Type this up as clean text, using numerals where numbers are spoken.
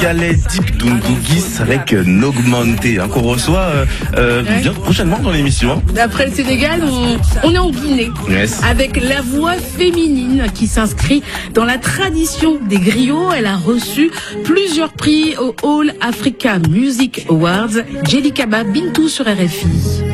Sénégalais Deep Dungugis avec Nogmanté, hein, qu'on reçoit bien prochainement dans l'émission. D'après le Sénégal, on est en Guinée, yes, avec la voix féminine qui s'inscrit dans la tradition des griots. Elle a reçu plusieurs prix au All Africa Music Awards. Jelly Kaba Bintou sur RFI.